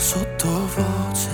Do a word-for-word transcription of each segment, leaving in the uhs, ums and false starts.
sottovoce.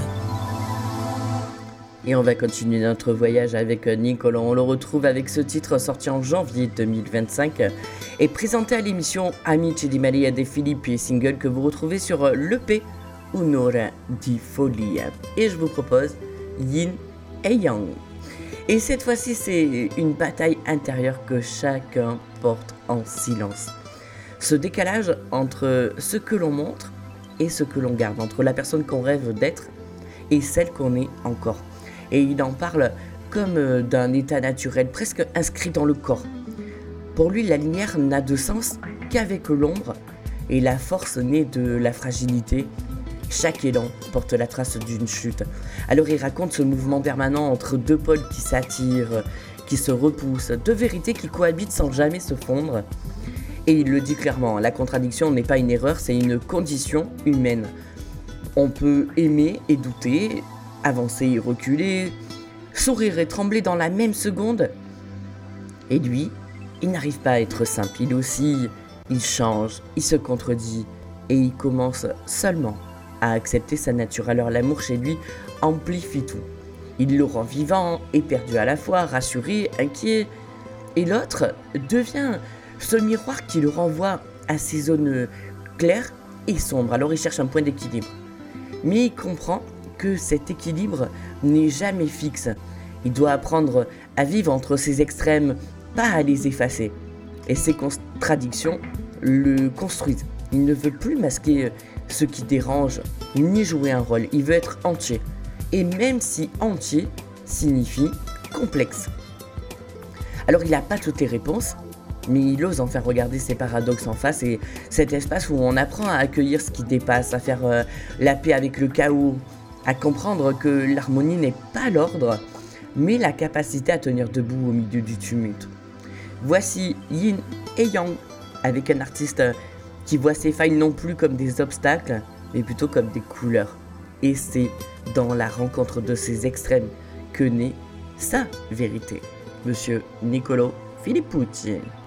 Et on va continuer notre voyage avec Nicolas. On le retrouve avec ce titre sorti en janvier deux mille vingt-cinq et présenté à l'émission Amici di Maria De Filippi, single que vous retrouvez sur l'E P Un'ora di Follia. Et je vous propose Yin et Yang. Et cette fois-ci, c'est une bataille intérieure que chacun porte en silence. Ce décalage entre ce que l'on montre et ce que l'on garde, entre la personne qu'on rêve d'être et celle qu'on est encore. Et il en parle comme d'un état naturel, presque inscrit dans le corps. Pour lui, la lumière n'a de sens qu'avec l'ombre, et la force naît de la fragilité. Chaque élan porte la trace d'une chute. Alors il raconte ce mouvement permanent entre deux pôles qui s'attirent, qui se repoussent, deux vérités qui cohabitent sans jamais se fondre. Et il le dit clairement, la contradiction n'est pas une erreur, c'est une condition humaine. On peut aimer et douter, avancer et reculer, sourire et trembler dans la même seconde. Et lui, il n'arrive pas à être simple, il oscille, il change, il se contredit et il commence seulement à accepter sa nature. Alors l'amour chez lui amplifie tout. Il le rend vivant et perdu à la fois, rassuré, inquiet. Et l'autre devient ce miroir qui le renvoie à ses zones claires et sombres. Alors il cherche un point d'équilibre. Mais il comprend que cet équilibre n'est jamais fixe. Il doit apprendre à vivre entre ces extrêmes, pas à les effacer. Et ces contradictions le construisent. Il ne veut plus masquer ce qui dérange, ni jouer un rôle. Il veut être entier. Et même si entier signifie complexe. Alors il n'a pas toutes les réponses, mais il ose enfin regarder ses paradoxes en face et cet espace où on apprend à accueillir ce qui dépasse, à faire euh, la paix avec le chaos, à comprendre que l'harmonie n'est pas l'ordre, mais la capacité à tenir debout au milieu du tumulte. Voici Yin et Yang, avec un artiste qui voit ses failles non plus comme des obstacles, mais plutôt comme des couleurs. Et c'est dans la rencontre de ces extrêmes que naît sa vérité. Monsieur Nicolò Filippucci.